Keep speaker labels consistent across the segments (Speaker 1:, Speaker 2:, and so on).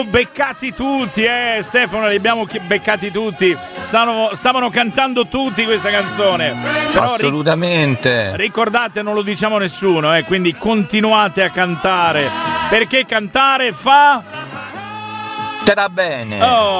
Speaker 1: beccati tutti, Stefano, li abbiamo beccati tutti. Stavano cantando tutti questa canzone. Però
Speaker 2: assolutamente.
Speaker 1: Ricordate, non lo diciamo a nessuno, quindi continuate a cantare, perché cantare fa
Speaker 2: Starà bene.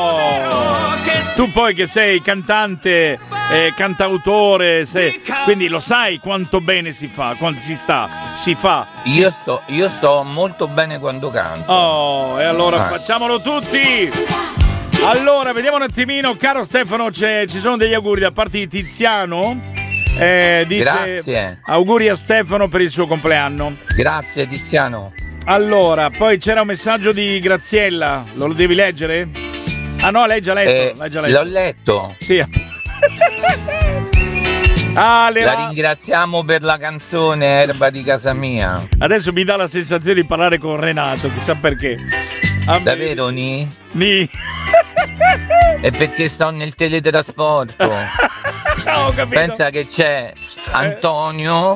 Speaker 1: Tu poi che sei cantante, cantautore, quindi lo sai quanto bene si fa, quanto si fa.
Speaker 2: Io sto molto bene quando canto.
Speaker 1: E allora facciamolo tutti. Allora, vediamo un attimino, caro Stefano, ci sono degli auguri da parte di Tiziano. Dice
Speaker 2: grazie.
Speaker 1: Auguri a Stefano per il suo compleanno.
Speaker 2: Grazie Tiziano.
Speaker 1: Allora, poi c'era un messaggio di Graziella, lo devi leggere? Ah no, l'hai già letto.
Speaker 2: L'ho letto.
Speaker 1: Sì.
Speaker 2: La ringraziamo per la canzone Erba di casa mia.
Speaker 1: Adesso mi dà la sensazione di parlare con Renato, chissà perché.
Speaker 2: Davvero, Ni? È perché sto nel teletrasporto.
Speaker 1: Ho capito.
Speaker 2: Pensa che c'è Antonio,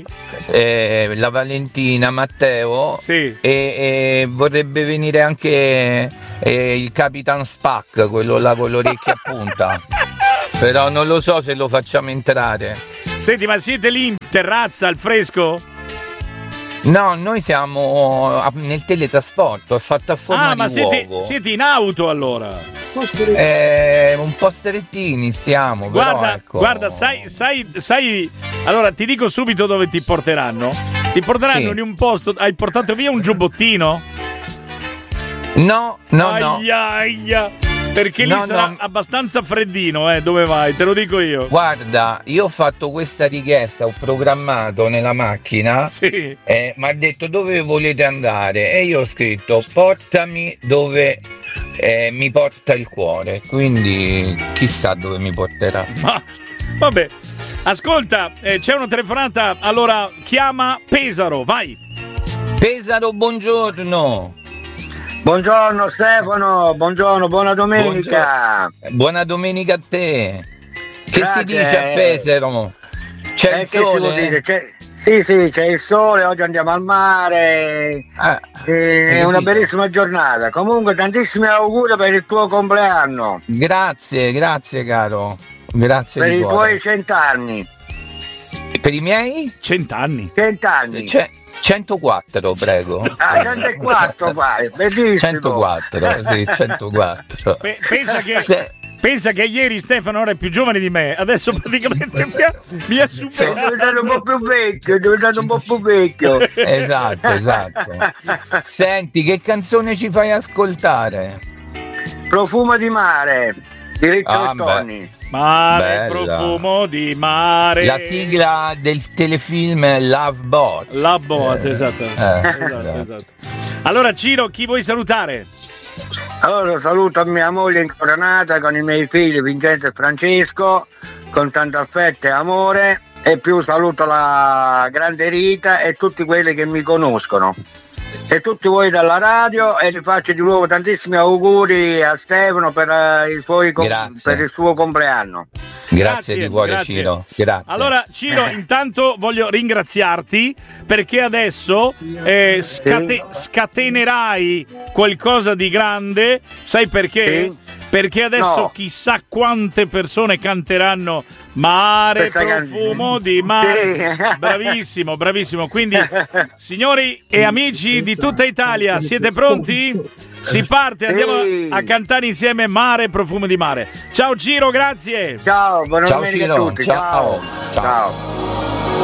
Speaker 2: la Valentina, Matteo, e vorrebbe venire anche il Capitan Spack, quello là con le orecchie a punta. Però non lo so se lo facciamo entrare.
Speaker 1: Senti, ma siete lì in terrazza al fresco?
Speaker 2: No, noi siamo nel teletrasporto, è fatto a forma di uovo.
Speaker 1: Siete in auto allora?
Speaker 2: Un po' strettini stiamo,
Speaker 1: guarda, sai, allora ti dico subito dove ti porteranno. Ti porteranno in un posto. Hai portato via un giubbottino?
Speaker 2: No.
Speaker 1: Aia. Perché lì sarà abbastanza freddino, dove vai? Te lo dico io.
Speaker 2: Guarda, io ho fatto questa richiesta, ho programmato nella macchina.
Speaker 1: Sì.
Speaker 2: Mi ha detto dove volete andare e io ho scritto portami dove mi porta il cuore. Quindi chissà dove mi porterà.
Speaker 1: Ma vabbè, ascolta, c'è una telefonata, allora chiama Pesaro, vai.
Speaker 2: Pesaro, buongiorno.
Speaker 3: Buongiorno Stefano, buona domenica.
Speaker 2: Buona domenica a te. Che
Speaker 3: Grazie.
Speaker 2: si dice a Pesaro? C'è il sole?
Speaker 3: Sì, c'è il sole, oggi andiamo al mare, è una bellissima giornata. Comunque tantissimi auguri per il tuo compleanno.
Speaker 2: Grazie caro. Grazie
Speaker 3: per
Speaker 2: di
Speaker 3: i
Speaker 2: cuore.
Speaker 3: tuoi 100 anni.
Speaker 2: Per i miei?
Speaker 1: 100 anni.
Speaker 3: 100 anni.
Speaker 2: 104, prego.
Speaker 3: 104 vai, bellissimo.
Speaker 2: 104, sì, 104.
Speaker 1: Pensa che ieri Stefano era più giovane di me, adesso praticamente mi ha superato.
Speaker 3: È diventato un po' più vecchio,
Speaker 2: Esatto. Senti, che canzone ci fai ascoltare?
Speaker 3: Profumo di mare, di Ricco Lettoni.
Speaker 1: Mare, bella. Profumo di mare.
Speaker 2: La sigla del telefilm Love Boat.
Speaker 1: Esatto. Allora Ciro, chi vuoi salutare?
Speaker 3: Allora saluto mia moglie incoronata con i miei figli Vincenzo e Francesco con tanto affetto e amore, e più saluto la grande Rita e tutti quelli che mi conoscono e tutti voi dalla radio, e vi faccio di nuovo tantissimi auguri a Stefano per il suo compleanno.
Speaker 2: Grazie di cuore, Ciro. Grazie.
Speaker 1: Allora Ciro, intanto voglio ringraziarti perché adesso scatenerai qualcosa di grande. Sai perché?
Speaker 3: Sì.
Speaker 1: Perché adesso chissà quante persone canteranno Mare, profumo di mare. Bravissimo. Quindi, signori e amici di tutta Italia, siete pronti? Si parte, andiamo a cantare insieme Mare, profumo di mare. Ciao Ciro, grazie.
Speaker 3: Ciao, buona domenica a tutti.
Speaker 2: Ciao.